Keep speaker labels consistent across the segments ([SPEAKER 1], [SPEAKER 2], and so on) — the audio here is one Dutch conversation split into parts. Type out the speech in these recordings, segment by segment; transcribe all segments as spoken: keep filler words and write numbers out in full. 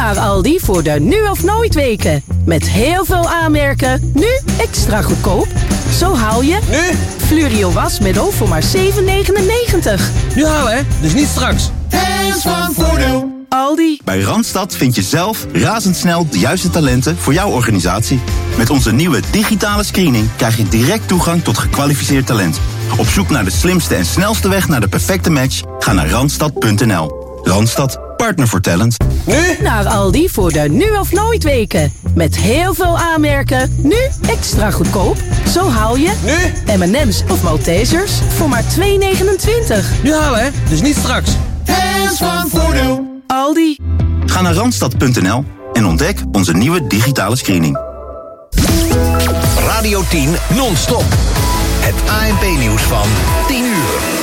[SPEAKER 1] naar Aldi voor de nu of nooit weken. Met heel veel aanmerken, nu extra goedkoop. Zo haal je...
[SPEAKER 2] Nu?
[SPEAKER 1] Fluorio wasmiddel voor maar zeven negenennegentig.
[SPEAKER 2] Nu halen, hè? Dus niet straks.
[SPEAKER 3] Hands van Voordeel.
[SPEAKER 1] Aldi.
[SPEAKER 4] Bij Randstad vind je zelf razendsnel de juiste talenten voor jouw organisatie. Met onze nieuwe digitale screening krijg je direct toegang tot gekwalificeerd talent. Op zoek naar de slimste en snelste weg naar de perfecte match? Ga naar randstad punt n l. Randstad, partner voor talent.
[SPEAKER 2] Nu?
[SPEAKER 1] Naar Aldi voor de nu of nooit weken. Met heel veel aanmerken, nu extra goedkoop. Zo haal je...
[SPEAKER 2] Nu?
[SPEAKER 1] M en M's of Maltesers voor maar twee negenentwintig.
[SPEAKER 2] Nu halen, hè? Dus niet straks.
[SPEAKER 3] Hands van Voordeel.
[SPEAKER 1] Aldi.
[SPEAKER 4] Ga naar randstad punt n l en ontdek onze nieuwe digitale screening.
[SPEAKER 5] Radio tien non-stop. Het A N P-nieuws van tien uur.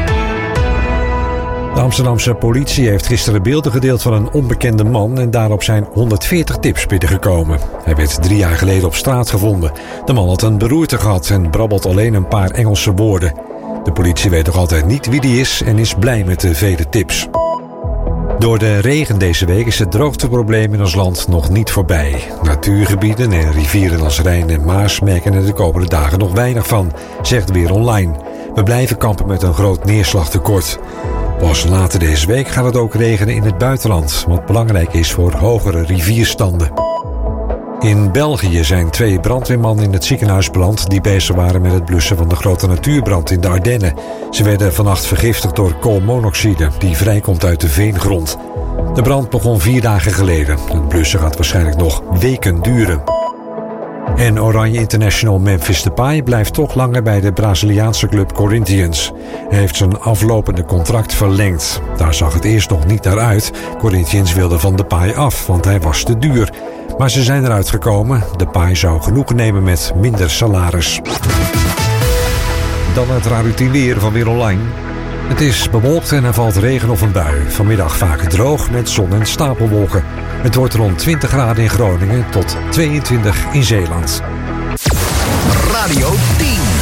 [SPEAKER 6] De Amsterdamse politie heeft gisteren beelden gedeeld van een onbekende man en daarop zijn honderdveertig tips binnengekomen. Hij werd drie jaar geleden op straat gevonden. De man had een beroerte gehad en brabbelt alleen een paar Engelse woorden. De politie weet nog altijd niet wie die is en is blij met de vele tips. Door de regen deze week is het droogteprobleem in ons land nog niet voorbij. Natuurgebieden en rivieren als Rijn en Maas merken er de komende dagen nog weinig van, zegt Weer Online. We blijven kampen met een groot neerslagtekort. Pas later deze week gaat het ook regenen in het buitenland, wat belangrijk is voor hogere rivierstanden. In België zijn twee brandweermannen in het ziekenhuis beland die bezig waren met het blussen van de grote natuurbrand in de Ardennen. Ze werden vannacht vergiftigd door koolmonoxide die vrijkomt uit de veengrond. De brand begon vier dagen geleden. Het blussen gaat waarschijnlijk nog weken duren. En Oranje International Memphis Depay blijft toch langer bij de Braziliaanse club Corinthians. Hij heeft zijn aflopende contract verlengd. Daar zag het eerst nog niet naar uit. Corinthians wilde van Depay af, want hij was te duur. Maar ze zijn eruit gekomen. Depay zou genoegen nemen met minder salaris. Dan het Radio tien weer van Weer Online. Het is bewolkt en er valt regen of een bui. Vanmiddag vaak droog met zon en stapelwolken. Het wordt rond twintig graden in Groningen tot tweeëntwintig in Zeeland.
[SPEAKER 5] Radio tien.